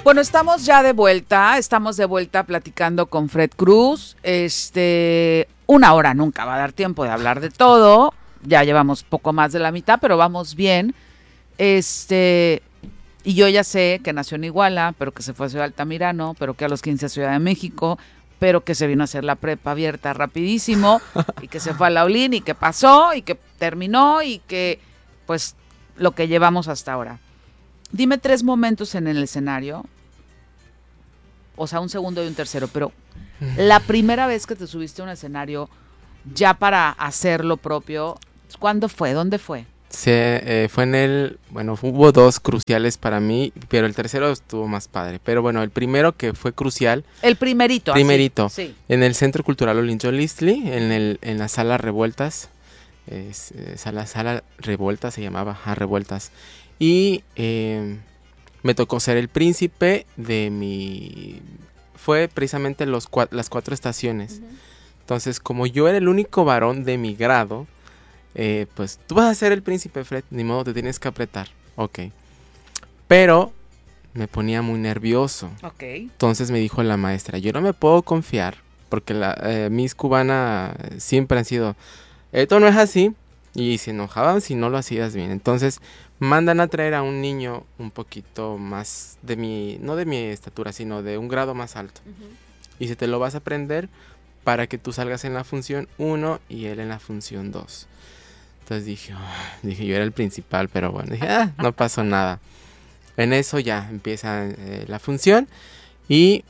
Bueno, estamos de vuelta platicando con Fred Cruz. 1 hora nunca va a dar tiempo de hablar de todo. Ya llevamos poco más de la mitad, pero vamos bien. Y yo ya sé que nació en Iguala, pero que se fue a Ciudad Altamirano, pero que a los 15 a Ciudad de México, pero que se vino a hacer la prepa abierta rapidísimo, y que se fue a la Olin, y que pasó, y que terminó, y que, pues, lo que llevamos hasta ahora. Dime 3 momentos en el escenario, o sea, un segundo y un tercero, pero la primera vez que te subiste a un escenario ya para hacer lo propio, ¿cuándo fue? ¿Dónde fue? Fue hubo 2 cruciales para mí, pero el tercero estuvo más padre. Pero bueno, el primero que fue crucial. El primerito. Sí. En el Centro Cultural Olincholiistli, en la Sala Revueltas. Sala Revueltas se llamaba, Revueltas. Y me tocó ser el príncipe fue precisamente las 4 estaciones. Uh-huh. Entonces, como yo era el único varón de mi grado, pues tú vas a ser el príncipe, Fred, ni modo, te tienes que apretar. Ok. Pero me ponía muy nervioso. Ok. Entonces me dijo la maestra, yo no me puedo confiar, porque la Miss Cubana siempre han sido, esto no es así, y se enojaban si no lo hacías bien. Entonces mandan a traer a un niño un poquito más no de mi estatura, sino de un grado más alto. Uh-huh. Y si te lo vas a aprender para que tú salgas en la función 1 y él en la función 2. Entonces dije, yo era el principal, pero bueno, dije, no pasó nada. En eso ya empieza la función y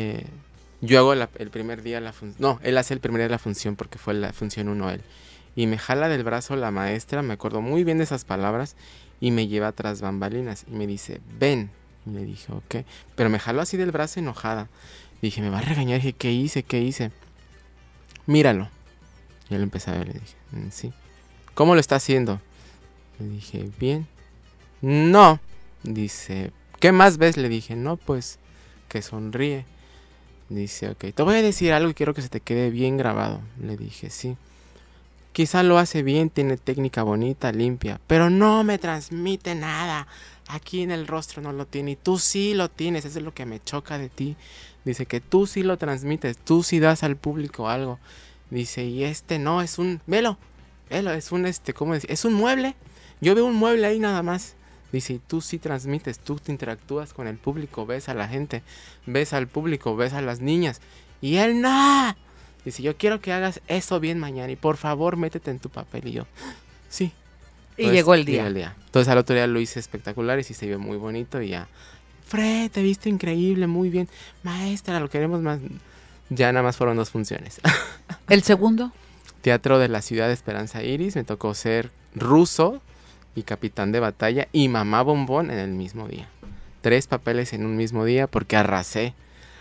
yo hago el primer día la función. No, él hace el primer día de la función porque fue la función 1 él. Y me jala del brazo la maestra, me acuerdo muy bien de esas palabras, y me lleva tras bambalinas y me dice, ven. Y le dije, ok, pero me jaló así del brazo enojada. Dije, me va a regañar. Dije, ¿qué hice? Míralo. Y yo lo empecé a ver, le dije, sí. ¿Cómo lo está haciendo? Le dije, bien. No. Dice, ¿qué más ves? Le dije, no, pues, que sonríe. Dice, ok, te voy a decir algo y quiero que se te quede bien grabado. Le dije, sí. Quizá lo hace bien, tiene técnica bonita, limpia, pero no me transmite nada. Aquí en el rostro no lo tiene y tú sí lo tienes, eso es lo que me choca de ti. Dice que tú sí lo transmites, tú sí das al público algo. Dice, y no, es un, velo, es un ¿cómo decir? Es un mueble. Yo veo un mueble ahí nada más. Dice, y tú sí transmites, tú te interactúas con el público, ves a la gente, ves al público, ves a las niñas. Y él no. Dice, yo quiero que hagas eso bien mañana y por favor métete en tu papel. Y yo, sí. Entonces, y llegó el día. Entonces al otro día lo hice espectacular y sí se vio muy bonito y ya. Fred, te viste increíble, muy bien. Maestra, lo queremos más. Ya nada más fueron 2 funciones. ¿El segundo? Teatro de la Ciudad de Esperanza Iris. Me tocó ser ruso y capitán de batalla y mamá bombón en el mismo día. 3 papeles en un mismo día porque arrasé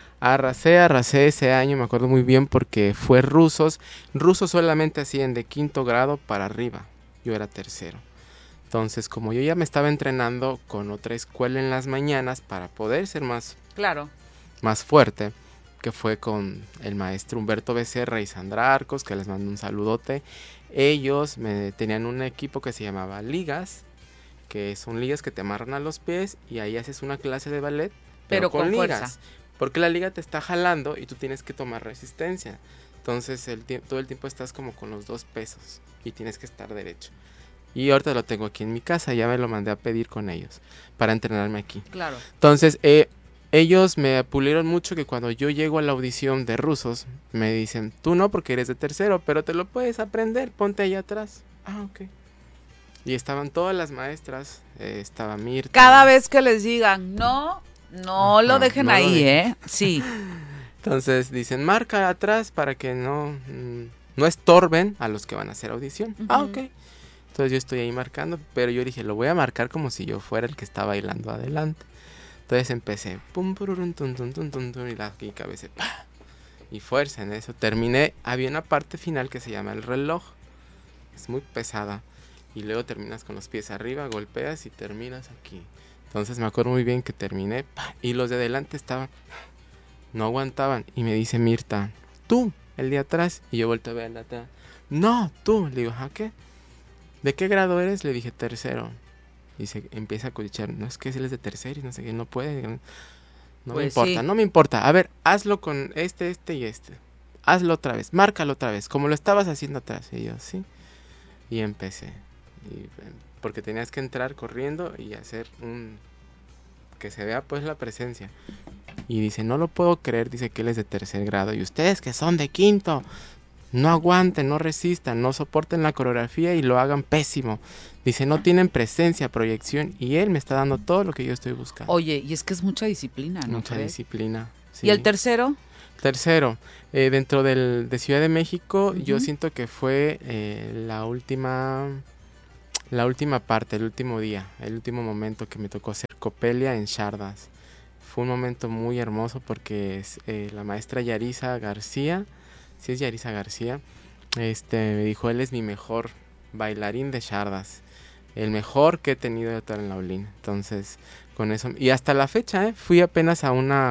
ese año, me acuerdo muy bien porque fue rusos solamente hacían de 5º grado para arriba, yo era 3º. Entonces como yo ya me estaba entrenando con otra escuela en las mañanas para poder ser más fuerte, que fue con el maestro Humberto Becerra y Sandra Arcos, que les mando un saludote. Ellos tenían un equipo que se llamaba ligas, que son ligas que te amarran a los pies y ahí haces una clase de ballet, pero con ligas. Fuerza. Porque la liga te está jalando y tú tienes que tomar resistencia. Entonces todo el tiempo estás como con los 2 pesos y tienes que estar derecho. Y ahorita lo tengo aquí en mi casa, ya me lo mandé a pedir con ellos para entrenarme aquí. Claro. Entonces ellos me pulieron mucho que cuando yo llego a la audición de rusos me dicen, tú no porque eres de 3º, pero te lo puedes aprender, ponte ahí atrás. Ok. Y estaban todas las maestras, estaba Mirta. Cada vez que les digan no lo dejen ahí, Sí. Entonces dicen, marca atrás para que no estorben a los que van a hacer audición. Uh-huh. Ok. Entonces yo estoy ahí marcando, pero yo dije, lo voy a marcar como si yo fuera el que está bailando adelante. Entonces empecé, pum, pururun, tum, tum, tum, tum, tum, y la cabeza, ¡pah! Y fuerza en eso. Terminé, había una parte final que se llama el reloj. Es muy pesada. Y luego terminas con los pies arriba, golpeas y terminas aquí. Entonces me acuerdo muy bien que terminé, y los de adelante no aguantaban. Y me dice Mirta, tú, el de atrás. Y yo volteo a ver el de atrás. No, tú. Le digo, ¿qué? ¿De qué grado eres? Le dije, 3º. Y se empieza a cuchichear, no, es que él es de 3º y no sé qué, no puede. No Pues me importa, sí. no me importa. A ver, hazlo con este y este. Hazlo otra vez, márcalo otra vez, como lo estabas haciendo atrás. Y yo, sí. Y empecé. Porque tenías que entrar corriendo y hacer que se vea pues la presencia. Y dice, no lo puedo creer, dice que él es de tercer grado. Y ustedes que son de quinto, no aguanten, no resistan, no soporten la coreografía y lo hagan pésimo. Dice, no tienen presencia, proyección. Y él me está dando todo lo que yo estoy buscando. Oye, y es que es mucha disciplina, ¿no Mucha crees? disciplina. Sí. ¿Y el tercero? Tercero, dentro de Ciudad de México, yo Ujú. siento que fue la última parte, el último día, el último momento que me tocó hacer Copelia en Shardas. Fue un momento muy hermoso porque la maestra Yarisa García, sí es Yarisa García, me dijo, él es mi mejor bailarín de Shardas, el mejor que he tenido yo en la Olin. Entonces, con eso, y hasta la fecha, fui apenas a una